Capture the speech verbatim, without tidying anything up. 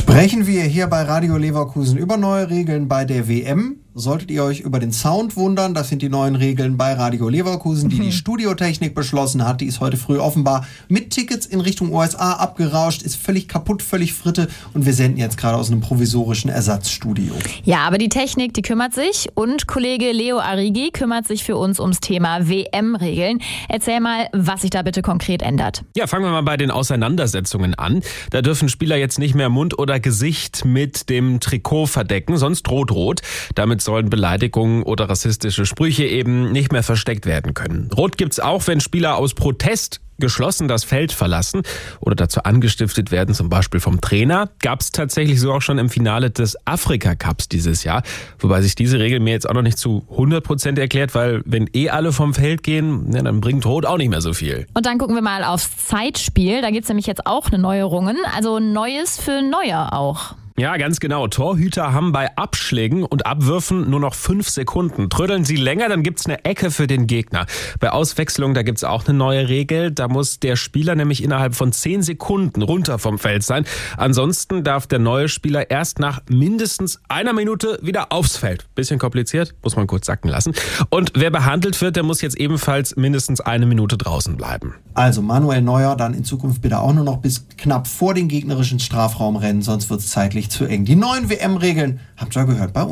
Sprechen wir hier bei Radio Leverkusen über neue Regeln bei der W M. Solltet ihr euch über den Sound wundern, das sind die neuen Regeln bei Radio Leverkusen, die die Studiotechnik beschlossen hat. Die ist heute früh offenbar mit Tickets in Richtung U S A abgerauscht, ist völlig kaputt, völlig Fritte und wir senden jetzt gerade aus einem provisorischen Ersatzstudio. Ja, aber die Technik, die kümmert sich und Kollege Leo Arrighi kümmert sich für uns ums Thema W M-Regeln. Erzähl mal, was sich da bitte konkret ändert. Ja, fangen wir mal bei den Auseinandersetzungen an. Da dürfen Spieler jetzt nicht mehr Mund oder Gesicht mit dem Trikot verdecken, sonst droht rot. Damit sollen Beleidigungen oder rassistische Sprüche eben nicht mehr versteckt werden können. Rot gibt's auch, wenn Spieler aus Protest geschlossen das Feld verlassen oder dazu angestiftet werden, zum Beispiel vom Trainer. Gab es tatsächlich so auch schon im Finale des Afrika-Cups dieses Jahr. Wobei sich diese Regel mir jetzt auch noch nicht zu hundert Prozent erklärt, weil wenn eh alle vom Feld gehen, ja, dann bringt Rot auch nicht mehr so viel. Und dann gucken wir mal aufs Zeitspiel. Da gibt es nämlich jetzt auch eine Neuerungen. Also Neues für Neuer auch. Ja, ganz genau. Torhüter haben bei Abschlägen und Abwürfen nur noch fünf Sekunden. Trödeln sie länger, dann gibt's eine Ecke für den Gegner. Bei Auswechslung, da gibt's auch eine neue Regel. Da muss der Spieler nämlich innerhalb von zehn Sekunden runter vom Feld sein. Ansonsten darf der neue Spieler erst nach mindestens einer Minute wieder aufs Feld. Bisschen kompliziert, muss man kurz sacken lassen. Und wer behandelt wird, der muss jetzt ebenfalls mindestens eine Minute draußen bleiben. Also Manuel Neuer dann in Zukunft bitte auch nur noch bis knapp vor den gegnerischen Strafraum rennen, sonst wird's zeitlich zu eng. Die neuen W M-Regeln habt ihr gehört bei uns.